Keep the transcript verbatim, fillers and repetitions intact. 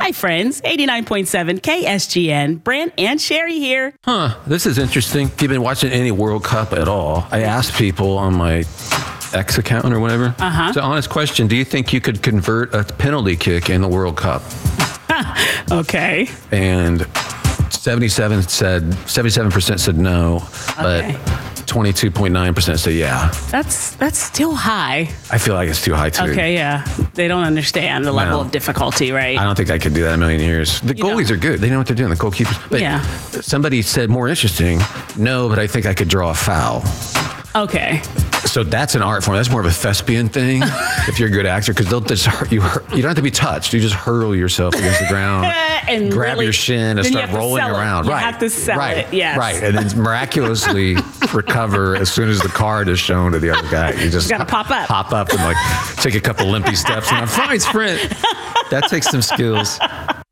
Hi, friends. eighty-nine point seven K S G N. Brent and Sherry here. Huh. This is interesting. If you've been watching any World Cup at all, I asked people on my X account or whatever. Uh-huh. It's an honest question. Do you think you could convert a penalty kick in the World Cup? Okay. And seventy-seven said, seventy-seven percent said no, Okay. but twenty-two point nine percent said yeah. That's that's still high. I feel like it's too high too. Okay, yeah. They don't understand the level No. of difficulty, right? I don't think I could do that in a million years. The You goalies know. are good. They know what they're doing, the goalkeepers. But Yeah. somebody said more interesting, no, but I think I could draw a foul. Okay. So that's an art form. That's more of a thespian thing if you're a good actor, because they'll just hurt you. You don't have to be touched. You just hurl yourself against the ground, And grab really- your shin, and then you start have to rolling sell it. around. You right. have to sell right. it, yes. Right. And then miraculously recover as soon as the card is shown to the other guy. You just gotta pop up. Pop up and like take a couple limpy steps and I'm fine, sprint. That takes some skills.